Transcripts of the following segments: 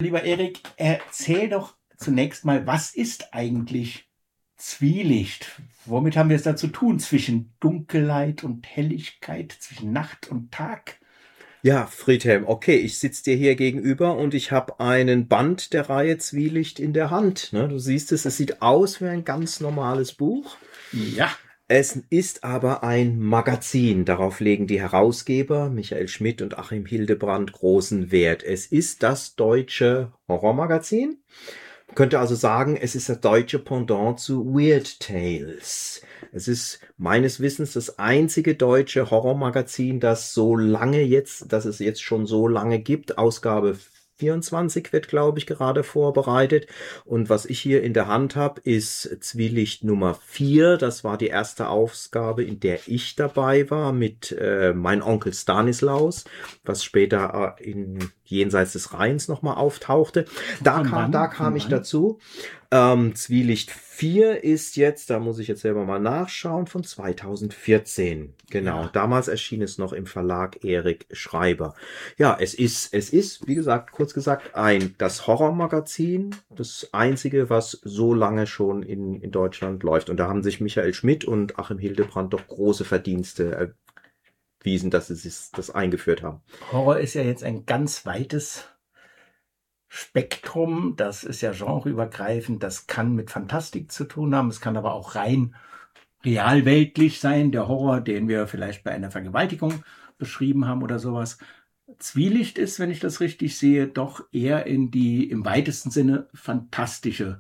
Lieber Erik, erzähl doch zunächst mal, was ist eigentlich Zwielicht? Womit haben wir es da zu tun zwischen Dunkelheit und Helligkeit, zwischen Nacht und Tag? Ja, Friedhelm, okay, ich sitze dir hier gegenüber und ich habe einen Band der Reihe Zwielicht in der Hand. Ne? Du siehst es, es sieht aus wie ein ganz normales Buch. Ja, Es ist aber ein Magazin. Darauf legen die Herausgeber Michael Schmidt und Achim Hildebrand großen Wert. Es ist das deutsche Horrormagazin. Man könnte also sagen, es ist das deutsche Pendant zu Weird Tales. Es ist meines Wissens das einzige deutsche Horrormagazin, das es jetzt schon so lange gibt. Ausgabe 24 wird, glaube ich, gerade vorbereitet. Und was ich hier in der Hand habe, ist Zwielicht Nummer 4. Das war die erste Ausgabe, in der ich dabei war mit Mein Onkel Stanislaus, was später in Jenseits des Rheins nochmal auftauchte. von Da wann? kam Von ich wann? dazu. Zwielicht 4 ist jetzt, da muss ich jetzt selber mal nachschauen, von 2014. Genau, Ja, damals erschien es noch im Verlag Erik Schreiber. Ja, es ist, wie gesagt, kurz gesagt, das Horrormagazin, das einzige, was so lange schon in Deutschland läuft. Und da haben sich Michael Schmidt und Achim Hildebrand doch große Verdienste erwiesen, dass sie das eingeführt haben. Horror ist ja jetzt ein ganz weites Spektrum. Das ist ja genreübergreifend. Das kann mit Fantastik zu tun haben. Es kann aber auch rein realweltlich sein. Der Horror, den wir vielleicht bei einer Vergewaltigung beschrieben haben oder sowas. Zwielicht ist, wenn ich das richtig sehe, doch eher in die im weitesten Sinne fantastische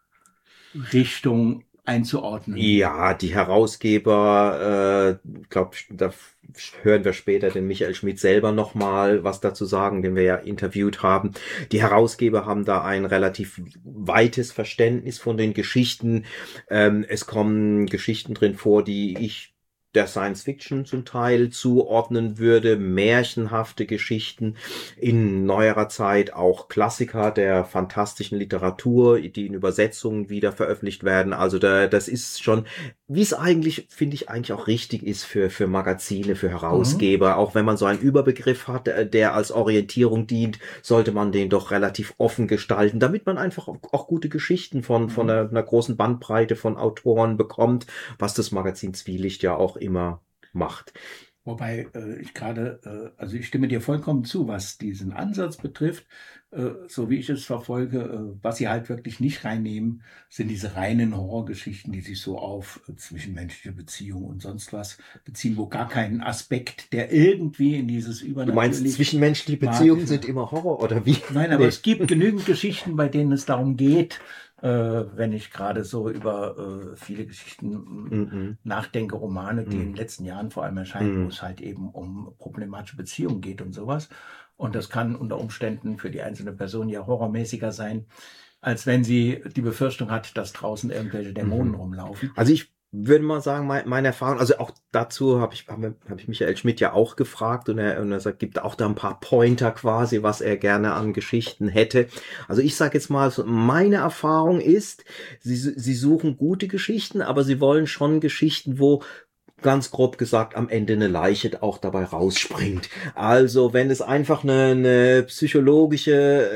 Richtung einzuordnen. Ja, die Herausgeber, glaube, da hören wir später den Michael Schmidt selber nochmal was dazu sagen, den wir ja interviewt haben. Die Herausgeber haben da ein relativ weites Verständnis von den Geschichten. Es kommen Geschichten drin vor, die ich der Science Fiction zum Teil zuordnen würde, märchenhafte Geschichten, in neuerer Zeit auch Klassiker der fantastischen Literatur, die in Übersetzungen wieder veröffentlicht werden. Also das ist schon, wie es eigentlich, finde ich, eigentlich auch richtig ist für Magazine, für Mhm. Herausgeber. Auch wenn man so einen Überbegriff hat, der als Orientierung dient, sollte man den doch relativ offen gestalten, damit man einfach auch gute Geschichten von Mhm. einer großen Bandbreite von Autoren bekommt, was das Magazin Zwielicht ja auch immer macht. Wobei also ich stimme dir vollkommen zu, was diesen Ansatz betrifft. So wie ich es verfolge, was sie halt wirklich nicht reinnehmen, sind diese reinen Horrorgeschichten, die sich so auf zwischenmenschliche Beziehungen und sonst was beziehen, wo gar kein Aspekt, der irgendwie in dieses Du meinst, übernatürlich zwischenmenschliche Beziehungen magische. sind immer Horror, oder wie? Nein, aber Nee. es gibt genügend Geschichten, bei denen es darum geht, wenn ich gerade so über viele Geschichten Mhm. nachdenke, Romane, die in den Mhm. letzten Jahren vor allem erscheinen, wo Mhm. es halt eben um problematische Beziehungen geht und sowas. Und das kann unter Umständen für die einzelne Person ja horrormäßiger sein, als wenn sie die Befürchtung hat, dass draußen irgendwelche Dämonen Mhm. rumlaufen. Also ich würde mal sagen, meine Erfahrung, also auch dazu hab ich Michael Schmidt ja auch gefragt und er sagt, gibt auch da ein paar Pointer quasi, was er gerne an Geschichten hätte. Also ich sage jetzt mal, so, meine Erfahrung ist, sie suchen gute Geschichten, aber sie wollen schon Geschichten, wo ganz grob gesagt am Ende eine Leiche auch dabei rausspringt. Also wenn es einfach eine psychologische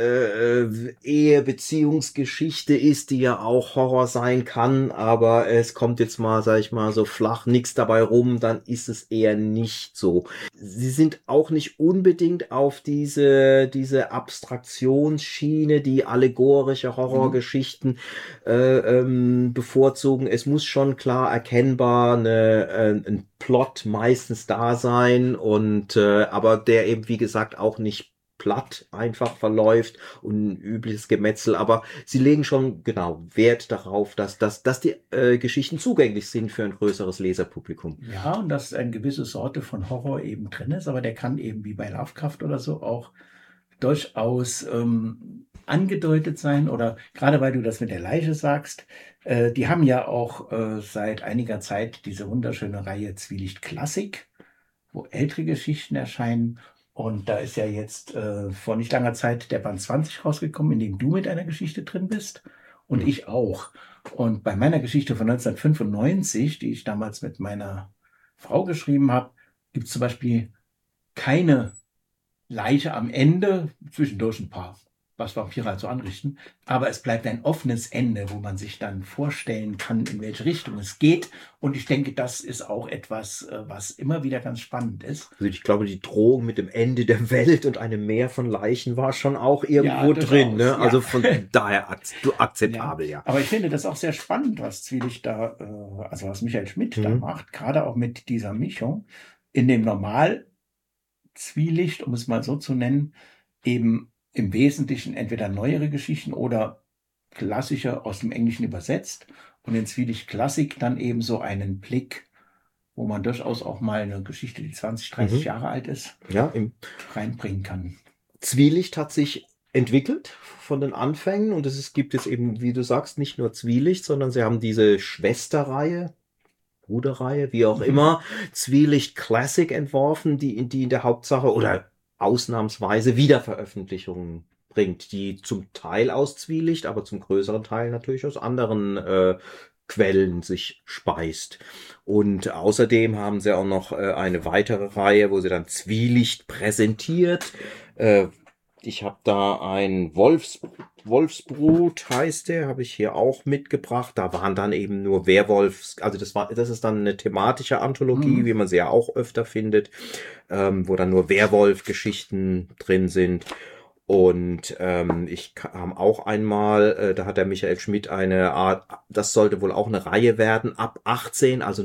Ehe-Beziehungsgeschichte ist, die ja auch Horror sein kann, aber es kommt jetzt mal, sag ich mal, so flach nichts dabei rum, dann ist es eher nicht so. Sie sind auch nicht unbedingt auf diese Abstraktionsschiene, die allegorische Mhm. Horrorgeschichten bevorzugen. Es muss schon klar erkennbar ein Plot meistens da sein und aber der eben wie gesagt auch nicht platt einfach verläuft und ein übliches Gemetzel, aber sie legen schon genau Wert darauf, dass die Geschichten zugänglich sind für ein größeres Leserpublikum. Ja, und dass eine gewisse Sorte von Horror eben drin ist, aber der kann eben wie bei Lovecraft oder so auch durchaus angedeutet sein. Oder gerade weil du das mit der Leiche sagst, die haben ja auch seit einiger Zeit diese wunderschöne Reihe Zwielicht Klassik, wo ältere Geschichten erscheinen. Und da ist ja jetzt vor nicht langer Zeit der Band 20 rausgekommen, in dem du mit einer Geschichte drin bist und Hm. ich auch. Und bei meiner Geschichte von 1995, die ich damals mit meiner Frau geschrieben habe, gibt es zum Beispiel keine Leiche am Ende, zwischendurch ein paar was Vampire halt so anrichten. Aber es bleibt ein offenes Ende, wo man sich dann vorstellen kann, in welche Richtung es geht. Und ich denke, das ist auch etwas, was immer wieder ganz spannend ist. Also ich glaube, die Drohung mit dem Ende der Welt und einem Meer von Leichen war schon auch irgendwo drin. Ne? Also von daher akzeptabel, ja. Aber ich finde das auch sehr spannend, was Zwielicht da, also was Michael Schmidt da macht, gerade auch mit dieser Mischung. In dem Normal-Zwielicht, um es mal so zu nennen, eben im Wesentlichen entweder neuere Geschichten oder klassische aus dem Englischen übersetzt und in Zwielicht Klassik dann eben so einen Blick, wo man durchaus auch mal eine Geschichte, die 20, 30 Jahre alt ist, reinbringen kann. Zwielicht hat sich entwickelt von den Anfängen und gibt es eben, wie du sagst, nicht nur Zwielicht, sondern sie haben diese Schwesterreihe, Bruderreihe, wie auch immer, Zwielicht Classic entworfen, die in der Hauptsache oder ausnahmsweise Wiederveröffentlichungen bringt, die zum Teil aus Zwielicht, aber zum größeren Teil natürlich aus anderen Quellen sich speist. Und außerdem haben sie auch noch eine weitere Reihe, wo sie dann Zwielicht präsentiert. Ich habe da ein Wolfsbrut heißt der, habe ich hier auch mitgebracht. Da waren dann eben nur also das ist dann eine thematische Anthologie, wie man sie ja auch öfter findet, wo dann nur Werwolf-Geschichten drin sind. Und ich kam auch einmal, da hat der Michael Schmidt eine Art, das sollte wohl auch eine Reihe werden, ab 18, also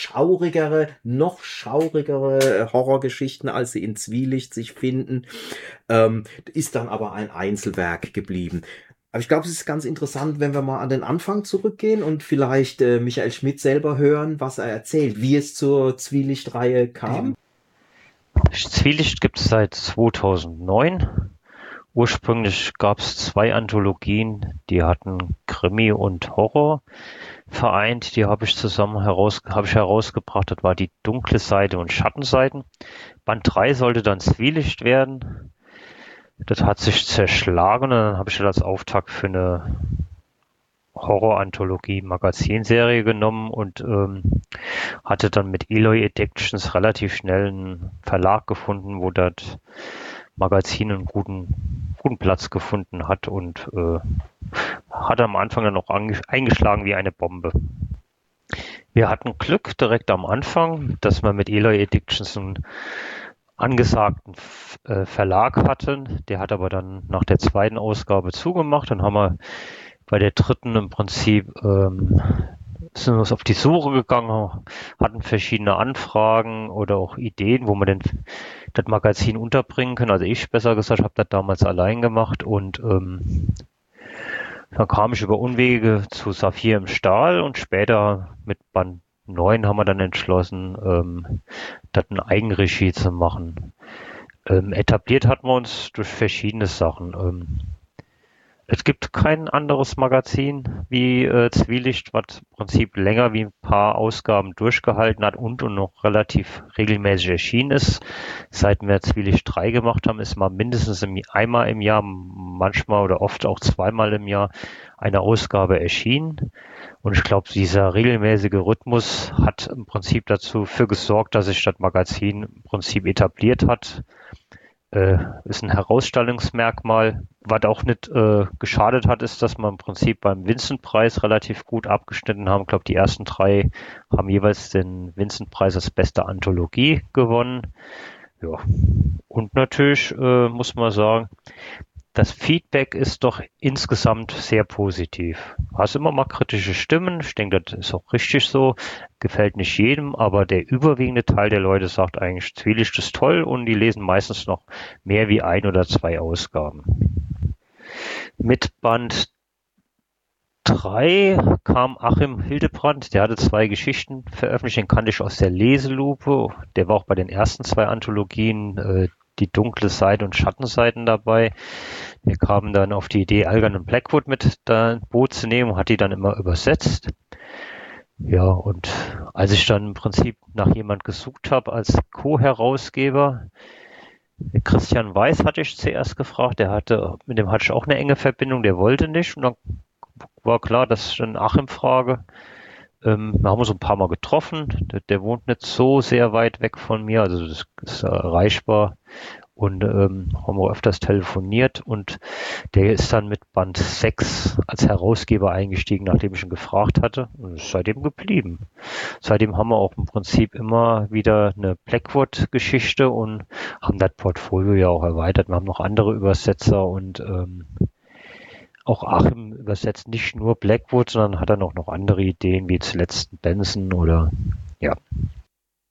noch schaurigere Horrorgeschichten, als sie in Zwielicht sich finden, ist dann aber ein Einzelwerk geblieben. Aber ich glaube, es ist ganz interessant, wenn wir mal an den Anfang zurückgehen und vielleicht Michael Schmidt selber hören, was er erzählt, wie es zur Zwielicht-Reihe kam. Zwielicht gibt es seit 2009. Ursprünglich gab es 2 Anthologien, die hatten Krimi und Horror vereint. Die habe ich herausgebracht. Das war die dunkle Seite und Schattenseiten. Band 3 sollte dann Zwielicht werden. Das hat sich zerschlagen und dann habe ich das als Auftakt für eine Horror-Anthologie-Magazinserie genommen und hatte dann mit Eloy Addictions relativ schnell einen Verlag gefunden, wo das Magazin einen guten Platz gefunden hat und hat am Anfang dann auch eingeschlagen wie eine Bombe. Wir hatten Glück direkt am Anfang, dass wir mit Eloy Addictions einen angesagten Verlag hatten. Der hat aber dann nach der 2. Ausgabe zugemacht. Dann haben wir bei der 3. im Prinzip sind wir auf die Suche gegangen, hatten verschiedene Anfragen oder auch Ideen, wo wir denn das Magazin unterbringen können. Also ich, besser gesagt, habe das damals allein gemacht und dann kam ich über Umwege zu Saphir im Stahl und später mit Band 9 haben wir dann entschlossen, das in Eigenregie zu machen. Etabliert hatten wir uns durch verschiedene Sachen. Es gibt kein anderes Magazin wie Zwielicht, was im Prinzip länger wie ein paar Ausgaben durchgehalten hat und noch relativ regelmäßig erschienen ist. Seit wir Zwielicht 3 gemacht haben, ist mal mindestens einmal im Jahr, manchmal oder oft auch zweimal im Jahr eine Ausgabe erschienen. Und ich glaube, dieser regelmäßige Rhythmus hat im Prinzip dafür gesorgt, dass sich das Magazin im Prinzip etabliert hat. Ist ein Herausstellungsmerkmal. Was auch nicht geschadet hat, ist, dass wir im Prinzip beim Vincent-Preis relativ gut abgeschnitten haben. Ich glaube, die ersten 3 haben jeweils den Vincent-Preis als beste Anthologie gewonnen. Ja. Und natürlich muss man sagen, das Feedback ist doch insgesamt sehr positiv. Du hast immer mal kritische Stimmen. Ich denke, das ist auch richtig so. Gefällt nicht jedem, aber der überwiegende Teil der Leute sagt eigentlich, Zwielicht ist toll und die lesen meistens noch mehr wie 1 oder 2 Ausgaben. Mit Band 3 kam Achim Hildebrand, der hatte 2 Geschichten veröffentlicht, den kannte ich aus der Leselupe. Der war auch bei den ersten 2 Anthologien, die dunkle Seite und Schattenseiten dabei. Wir kamen dann auf die Idee, Algan und Blackwood mit da ins Boot zu nehmen und hat die dann immer übersetzt. Ja, und als ich dann im Prinzip nach jemand gesucht habe als Co-Herausgeber, Christian Weiß hatte ich zuerst gefragt, mit dem hatte ich auch eine enge Verbindung, der wollte nicht und dann war klar, dass ich dann Achim frage. Wir haben uns ein paar Mal getroffen, der wohnt nicht so sehr weit weg von mir, also das ist erreichbar. und haben wir öfters telefoniert und der ist dann mit Band 6 als Herausgeber eingestiegen, nachdem ich ihn gefragt hatte und ist seitdem geblieben. Seitdem haben wir auch im Prinzip immer wieder eine Blackwood-Geschichte und haben das Portfolio ja auch erweitert. Wir haben noch andere Übersetzer und auch Achim übersetzt nicht nur Blackwood, sondern hat dann auch noch andere Ideen, wie zuletzt Benson oder ja.